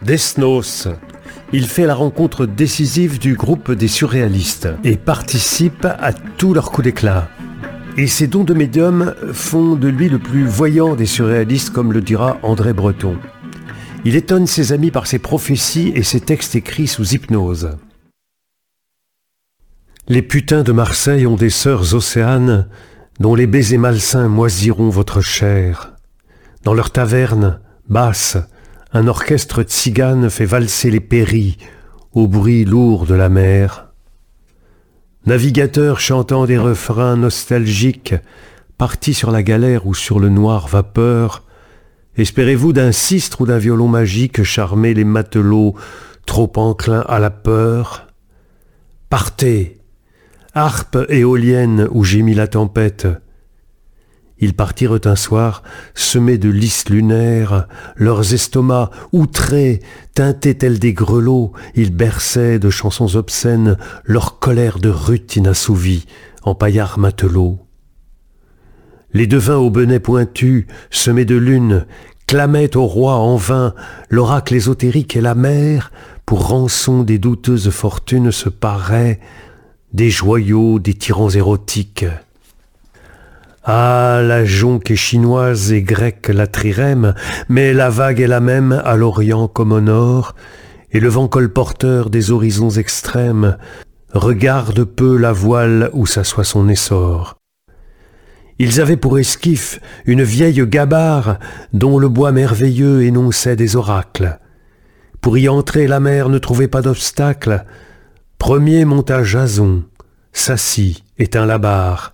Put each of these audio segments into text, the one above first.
Desnos. Il fait la rencontre décisive du groupe des surréalistes et participe à tous leurs coups d'éclat. Et ses dons de médium font de lui le plus voyant des surréalistes, comme le dira André Breton. Il étonne ses amis par ses prophéties et ses textes écrits sous hypnose. Les putains de Marseille ont des sœurs océanes dont les baisers malsains moisiront votre chair. Dans leur taverne, basse, un orchestre tzigane fait valser les péris au bruit lourd de la mer. Navigateurs chantant des refrains nostalgiques, partis sur la galère ou sur le noir vapeur, espérez-vous d'un sistre ou d'un violon magique charmer les matelots trop enclins à la peur? Partez, harpe éolienne où gémit la tempête. Ils partirent un soir, semés de lys lunaires, leurs estomacs outrés, teintés tels des grelots, ils berçaient de chansons obscènes leur colère de rut inassouvie en paillards matelots. Les devins au bonnet pointu, semés de lune, clamaient au roi en vain l'oracle ésotérique et la mer, pour rançon des douteuses fortunes se paraient des joyaux, des tyrans érotiques. Ah, la jonque est chinoise et grecque la trirème, mais la vague est la même à l'Orient comme au Nord, et le vent colporteur des horizons extrêmes regarde peu la voile où s'assoit son essor. Ils avaient pour esquif une vieille gabarre dont le bois merveilleux énonçait des oracles. Pour y entrer, la mer ne trouvait pas d'obstacle. Premier monta Jason, s'assit, éteint la barre.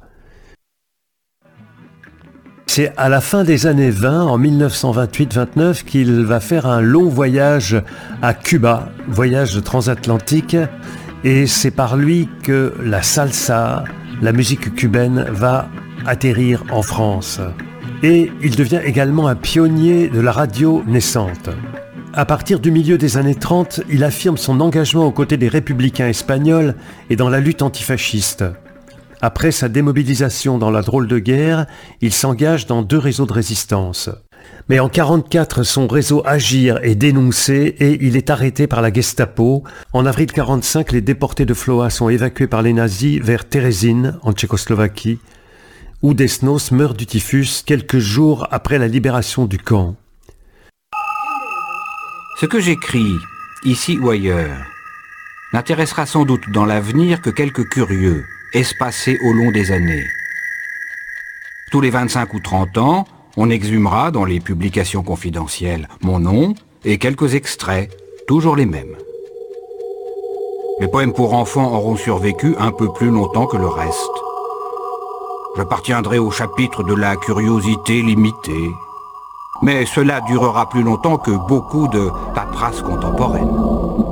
C'est à la fin des années 20, en 1928-29, qu'il va faire un long voyage à Cuba, voyage transatlantique, et c'est par lui que la salsa, la musique cubaine, va atterrir en France. Et il devient également un pionnier de la radio naissante. À partir du milieu des années 30, il affirme son engagement aux côtés des républicains espagnols et dans la lutte antifasciste. Après sa démobilisation dans la drôle de guerre, il s'engage dans 2 réseaux de résistance. Mais en 1944, son réseau Agir est dénoncé et il est arrêté par la Gestapo. En avril 1945, les déportés de Floa sont évacués par les nazis vers Terezín, en Tchécoslovaquie, où Desnos meurt du typhus quelques jours après la libération du camp. Ce que j'écris, ici ou ailleurs, n'intéressera sans doute dans l'avenir que quelques curieux, espacés au long des années. Tous les 25 ou 30 ans, on exhumera dans les publications confidentielles mon nom et quelques extraits, toujours les mêmes. Les poèmes pour enfants auront survécu un peu plus longtemps que le reste. J'appartiendrai au chapitre de la curiosité limitée. Mais cela durera plus longtemps que beaucoup de paperasses contemporaines.